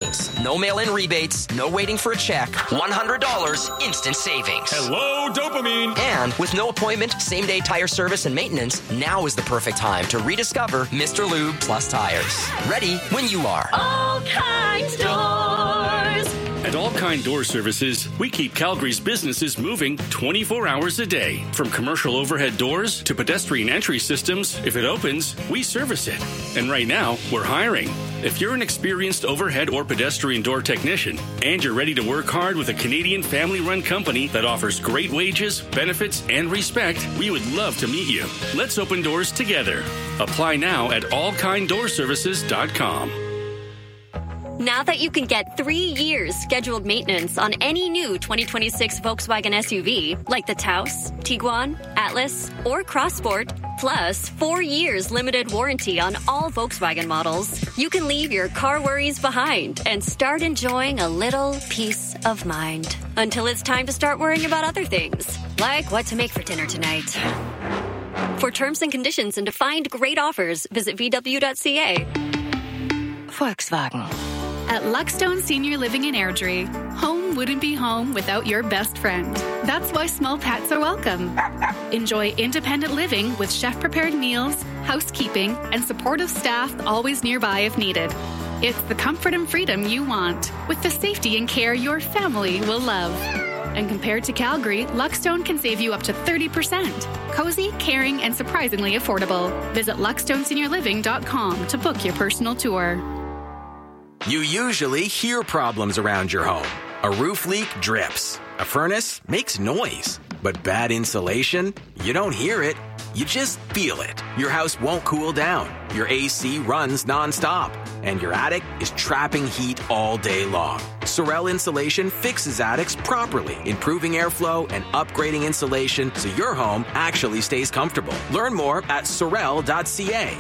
savings. No mail-in rebates, no waiting for a check. $100 instant savings. Hello, dopamine. And with no appointment, same-day tire service and maintenance, now is the perfect time to rediscover Mr. Lube Plus tires. Ready when you are. All Kinds Doors. At All Kind Door Services, we keep Calgary's businesses moving 24 hours a day. From commercial overhead doors to pedestrian entry systems, if it opens, we service it. And right now, we're hiring. If you're an experienced overhead or pedestrian door technician and you're ready to work hard with a Canadian family-run company that offers great wages, benefits, and respect, we would love to meet you. Let's open doors together. Apply now at allkinddoorservices.com. Now that you can get 3 years scheduled maintenance on any new 2026 Volkswagen SUV, like the Taos, Tiguan, Atlas, or Crossport, plus 4 years limited warranty on all Volkswagen models, you can leave your car worries behind and start enjoying a little peace of mind. Until it's time to start worrying about other things, like what to make for dinner tonight. For terms and conditions and to find great offers, visit VW.ca. Volkswagen. At Luckstone Senior Living in Airdrie, home wouldn't be home without your best friend. That's why small pets are welcome. Enjoy independent living with chef-prepared meals, housekeeping, and supportive staff always nearby if needed. It's the comfort and freedom you want, with the safety and care your family will love. And compared to Calgary, Luckstone can save you up to 30%. Cozy, caring, and surprisingly affordable. Visit luckstoneseniorliving.com to book your personal tour. You usually hear problems around your home. A roof leak drips. A furnace makes noise. But bad insulation? You don't hear it. You just feel it. Your house won't cool down. Your AC runs nonstop. And your attic is trapping heat all day long. Sorel Insulation fixes attics properly, improving airflow and upgrading insulation so your home actually stays comfortable. Learn more at sorel.ca.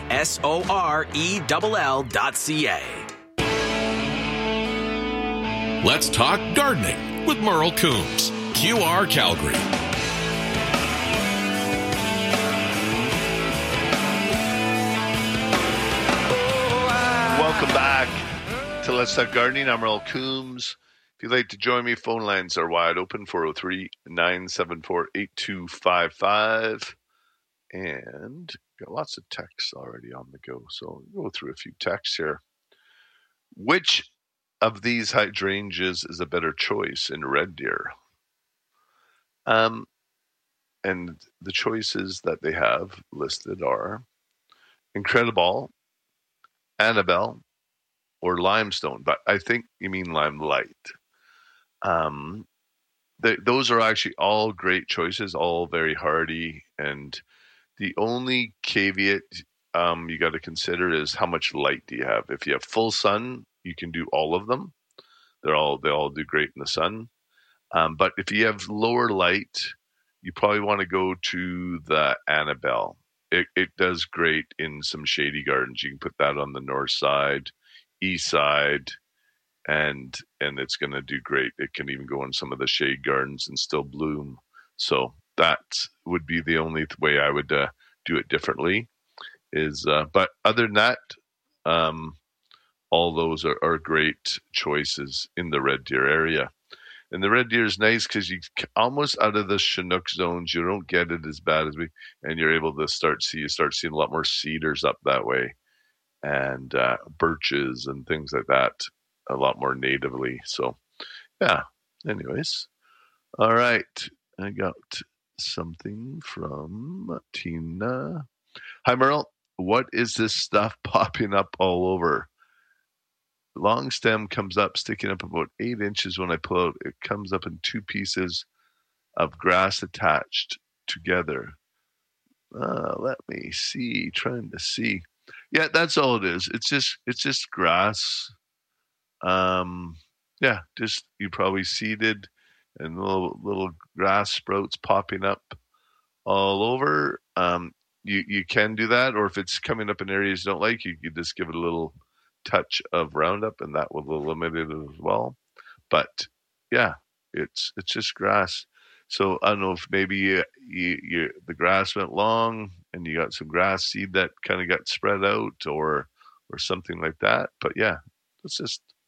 SORELL.ca. Let's talk gardening with Merle Coombs, QR Calgary. Welcome back to Let's Talk Gardening. I'm Merle Coombs. If you'd like to join me, phone lines are wide open, 403-974-8255. And got lots of texts already on the go, so we'll go through a few texts here. Which of these hydrangeas is a better choice in Red Deer? And the choices that they have listed are Incredible, Annabelle, or Limestone. But I think you mean Limelight. Those are actually all great choices, all very hardy. And the only caveat you got to consider is how much light do you have. If you have full sun, you can do all of them. They all do great in the sun. But if you have lower light, you probably want to go to the Annabelle. It does great in some shady gardens. You can put that on the north side, east side, and it's going to do great. It can even go in some of the shade gardens and still bloom. So that would be the only way I would do it differently. But other than that, all those are great choices in the Red Deer area. And the Red Deer is nice because you almost out of the Chinook zones, you don't get it as bad as and you're able to start seeing a lot more cedars up that way, and birches and things like that, a lot more natively. So, yeah. Anyways, all right. I got something from Tina. Hi, Merle. What is this stuff popping up all over? Long stem comes up, sticking up about 8 inches when I pull out. It comes up in 2 pieces of grass attached together. Let me see. Trying to see. Yeah, that's all it is. It's just grass. Yeah, just you probably seeded and little grass sprouts popping up all over. You can do that, or if it's coming up in areas you don't like, you could just give it a little touch of Roundup, and that will eliminate it as well. But yeah, it's just grass. So I don't know if maybe the grass went long and you got some grass seed that kind of got spread out, or something like that. But yeah, it's just